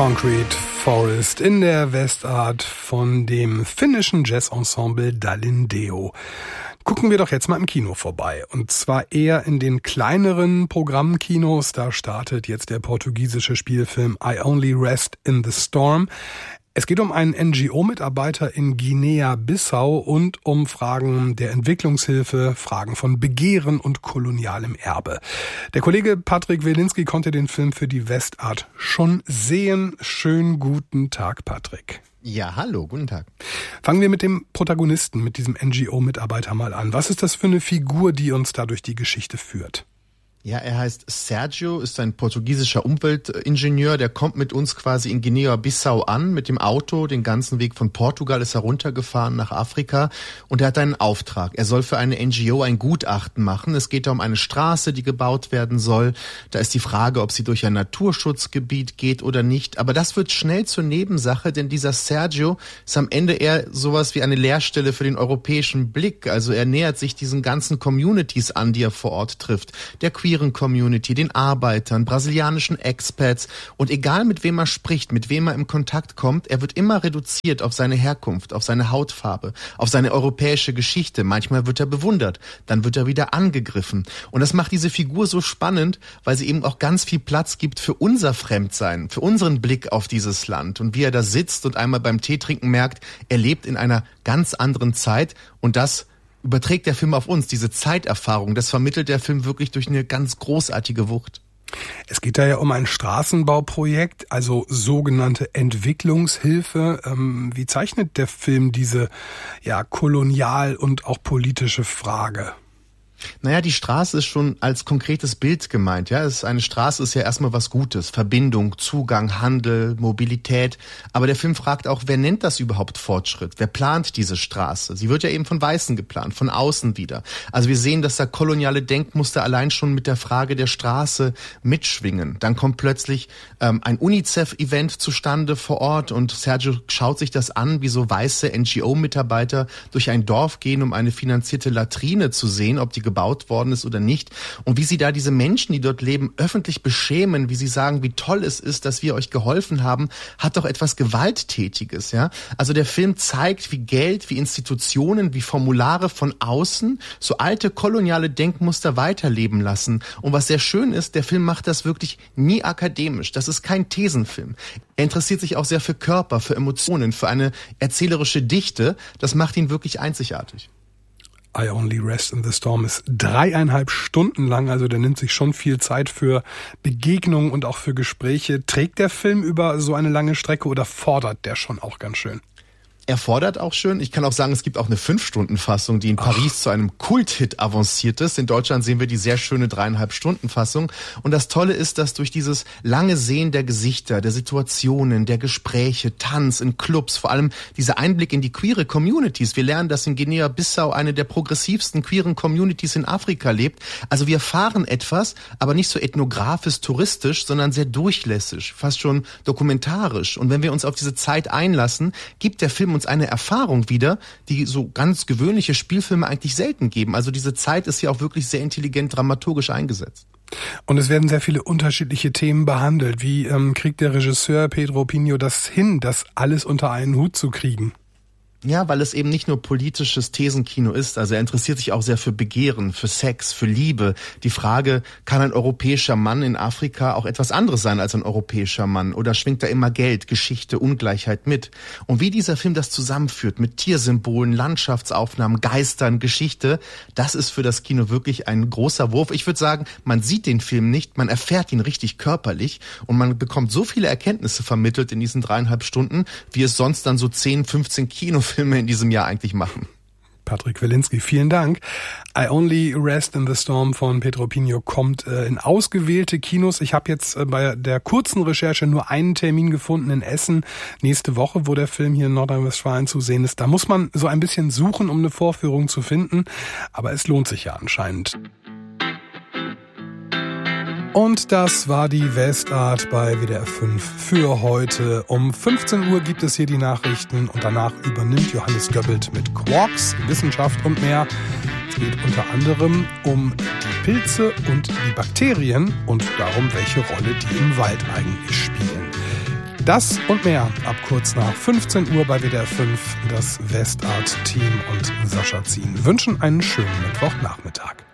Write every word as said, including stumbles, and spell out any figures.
Concrete Forest in der Westart von dem finnischen Jazzensemble Dall'Indio. Gucken wir doch jetzt mal im Kino vorbei. Und zwar eher in den kleineren Programmkinos. Da startet jetzt der portugiesische Spielfilm I Only Rest in the Storm. Es geht um einen N G O-Mitarbeiter in Guinea-Bissau und um Fragen der Entwicklungshilfe, Fragen von Begehren und kolonialem Erbe. Der Kollege Patrick Welinski konnte den Film für die Westart schon sehen. Schönen guten Tag, Patrick. Ja, hallo, guten Tag. Fangen wir mit dem Protagonisten, mit diesem N G O-Mitarbeiter mal an. Was ist das für eine Figur, die uns da durch die Geschichte führt? Ja, er heißt Sergio, ist ein portugiesischer Umweltingenieur, der kommt mit uns quasi in Guinea-Bissau an, mit dem Auto, den ganzen Weg von Portugal ist er runtergefahren nach Afrika und er hat einen Auftrag. Er soll für eine N G O ein Gutachten machen. Es geht da um eine Straße, die gebaut werden soll. Da ist die Frage, ob sie durch ein Naturschutzgebiet geht oder nicht. Aber das wird schnell zur Nebensache, denn dieser Sergio ist am Ende eher sowas wie eine Lehrstelle für den europäischen Blick. Also er nähert sich diesen ganzen Communities an, die er vor Ort trifft. Der queeren Community, den Arbeitern, brasilianischen Expats und egal mit wem er spricht, mit wem er im Kontakt kommt, er wird immer reduziert auf seine Herkunft, auf seine Hautfarbe, auf seine europäische Geschichte. Manchmal wird er bewundert, dann wird er wieder angegriffen. Und das macht diese Figur so spannend, weil sie eben auch ganz viel Platz gibt für unser Fremdsein, für unseren Blick auf dieses Land. Und wie er da sitzt und einmal beim Teetrinken merkt, er lebt in einer ganz anderen Zeit und das überträgt der Film auf uns, diese Zeiterfahrung. Das vermittelt der Film wirklich durch eine ganz großartige Wucht. Es geht da ja um ein Straßenbauprojekt, also sogenannte Entwicklungshilfe. Ähm, wie zeichnet der Film diese ja kolonial- und auch politische Frage? Naja, die Straße ist schon als konkretes Bild gemeint. Ja, es ist eine Straße ist ja erstmal was Gutes. Verbindung, Zugang, Handel, Mobilität. Aber der Film fragt auch, wer nennt das überhaupt Fortschritt? Wer plant diese Straße? Sie wird ja eben von Weißen geplant, von außen wieder. Also wir sehen, dass da koloniale Denkmuster allein schon mit der Frage der Straße mitschwingen. Dann kommt plötzlich ähm, ein UNICEF-Event zustande vor Ort und Sergio schaut sich das an, wie so weiße N G O-Mitarbeiter durch ein Dorf gehen, um eine finanzierte Latrine zu sehen, ob die gebaut worden ist oder nicht und wie sie da diese Menschen, die dort leben, öffentlich beschämen, wie sie sagen, wie toll es ist, dass wir euch geholfen haben, hat doch etwas Gewalttätiges, ja. Also der Film zeigt, wie Geld, wie Institutionen, wie Formulare von außen so alte koloniale Denkmuster weiterleben lassen. Und was sehr schön ist, der Film macht das wirklich nie akademisch. Das ist kein Thesenfilm. Er interessiert sich auch sehr für Körper, für Emotionen, für eine erzählerische Dichte. Das macht ihn wirklich einzigartig. I Only Rest in the Storm ist dreieinhalb Stunden lang, also der nimmt sich schon viel Zeit für Begegnungen und auch für Gespräche. Trägt der Film über so eine lange Strecke oder fordert der schon auch ganz schön? Er fordert auch schön. Ich kann auch sagen, es gibt auch eine fünf-Stunden-Fassung, die in Paris Ach. zu einem Kulthit avanciert ist. In Deutschland sehen wir die sehr schöne dreieinhalb-Stunden-Fassung. Und das Tolle ist, dass durch dieses lange Sehen der Gesichter, der Situationen, der Gespräche, Tanz in Clubs, vor allem dieser Einblick in die queere Communities. Wir lernen, dass in Guinea-Bissau eine der progressivsten queeren Communities in Afrika lebt. Also wir erfahren etwas, aber nicht so ethnografisch, touristisch, sondern sehr durchlässig, fast schon dokumentarisch. Und wenn wir uns auf diese Zeit einlassen, gibt der Film uns eine Erfahrung wieder, die so ganz gewöhnliche Spielfilme eigentlich selten geben. Also diese Zeit ist hier auch wirklich sehr intelligent dramaturgisch eingesetzt. Und es werden sehr viele unterschiedliche Themen behandelt. Wie ähm, kriegt der Regisseur Pedro Pinho das hin, das alles unter einen Hut zu kriegen? Ja, weil es eben nicht nur politisches Thesenkino ist. Also er interessiert sich auch sehr für Begehren, für Sex, für Liebe. Die Frage, kann ein europäischer Mann in Afrika auch etwas anderes sein als ein europäischer Mann? Oder schwingt da immer Geld, Geschichte, Ungleichheit mit? Und wie dieser Film das zusammenführt mit Tiersymbolen, Landschaftsaufnahmen, Geistern, Geschichte, das ist für das Kino wirklich ein großer Wurf. Ich würde sagen, man sieht den Film nicht, man erfährt ihn richtig körperlich und man bekommt so viele Erkenntnisse vermittelt in diesen dreieinhalb Stunden, wie es sonst dann so zehn, fünfzehn Kinofilme Filme in diesem Jahr eigentlich machen. Patrick Welinski, vielen Dank. I Only Rest in the Storm von Pedro Pinho kommt äh, in ausgewählte Kinos. Ich habe jetzt äh, bei der kurzen Recherche nur einen Termin gefunden in Essen nächste Woche, wo der Film hier in Nordrhein-Westfalen zu sehen ist. Da muss man so ein bisschen suchen, um eine Vorführung zu finden, aber es lohnt sich ja anscheinend. Und das war die Westart bei W D R fünf für heute. Um fünfzehn Uhr gibt es hier die Nachrichten und danach übernimmt Johannes Göbbelt mit Quarks, Wissenschaft und mehr. Es geht unter anderem um die Pilze und die Bakterien und darum, welche Rolle die im Wald eigentlich spielen. Das und mehr ab kurz nach fünfzehn Uhr bei W D R fünf, das Westart-Team und Sascha Zien wünschen einen schönen Mittwochnachmittag.